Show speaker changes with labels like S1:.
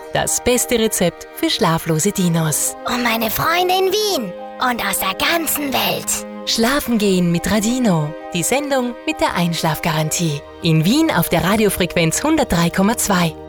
S1: das beste Rezept für schlaflose Dinos.
S2: Und meine Freunde in Wien und aus der ganzen Welt.
S1: Schlafen gehen mit Radino, die Sendung mit der Einschlafgarantie. In Wien auf der Radiofrequenz 103,2